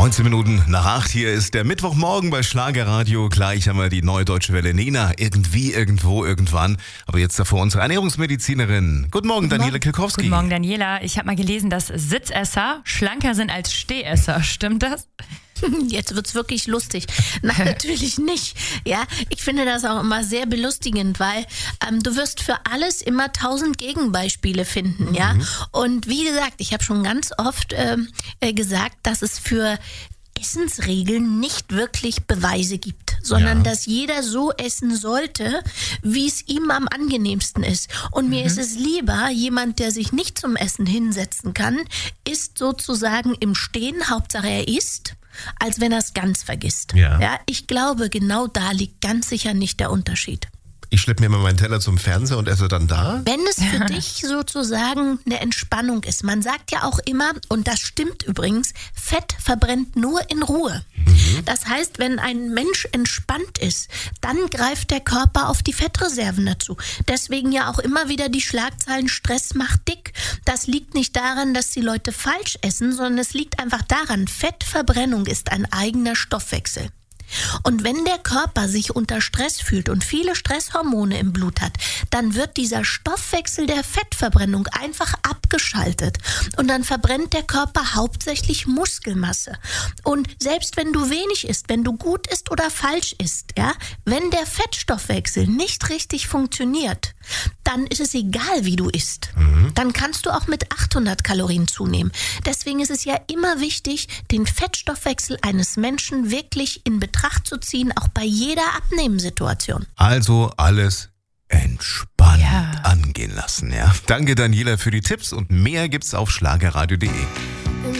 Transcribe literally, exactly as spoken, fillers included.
neunzehn Minuten nach acht, hier ist der Mittwochmorgen bei Schlagerradio. Gleich haben wir die neue Deutsche Welle Nena, irgendwie, irgendwo, irgendwann. Aber jetzt davor unsere Ernährungsmedizinerin. Guten Morgen, Guten Daniela Morgen. Kilkowski. Guten Morgen, Daniela. Ich habe mal gelesen, dass Sitzesser schlanker sind als Stehesser. Stimmt das? Jetzt wird's wirklich lustig. Nein, natürlich nicht. Ja, ich finde das auch immer sehr belustigend, weil ähm, du wirst für alles immer tausend Gegenbeispiele finden, ja. Mhm. Und wie gesagt, ich habe schon ganz oft ähm, äh, gesagt, dass es für Essensregeln nicht wirklich Beweise gibt, sondern ja. dass jeder so essen sollte, wie es ihm am angenehmsten ist. Und mir mhm. ist es lieber, jemand, der sich nicht zum Essen hinsetzen kann, isst sozusagen im Stehen, Hauptsache er isst, als wenn er es ganz vergisst. Ja. Ja, ich glaube, genau da liegt ganz sicher nicht der Unterschied. Ich schleppe mir mal meinen Teller zum Fernseher und esse dann da. Wenn es für dich sozusagen eine Entspannung ist. Man sagt ja auch immer, und das stimmt übrigens, Fett verbrennt nur in Ruhe. Mhm. Das heißt, wenn ein Mensch entspannt ist, dann greift der Körper auf die Fettreserven dazu. Deswegen ja auch immer wieder die Schlagzeilen Stress macht dick. Das liegt nicht daran, dass die Leute falsch essen, sondern es liegt einfach daran, Fettverbrennung ist ein eigener Stoffwechsel. Und wenn der Körper sich unter Stress fühlt und viele Stresshormone im Blut hat, dann wird dieser Stoffwechsel der Fettverbrennung einfach abgeschaltet. Und dann verbrennt der Körper hauptsächlich Muskelmasse. Und selbst wenn du wenig isst, wenn du gut isst oder falsch isst, ja, wenn der Fettstoffwechsel nicht richtig funktioniert, dann ist es egal, wie du isst. Mhm. Dann kannst du auch mit achthundert Kalorien zunehmen. Deswegen ist es ja immer wichtig, den Fettstoffwechsel eines Menschen wirklich in Betracht zu ziehen, auch bei jeder Abnehmensituation. Also alles entspannt Ja. angehen lassen, ja. Danke, Daniela, für die Tipps und mehr gibt's auf schlagerradio punkt de.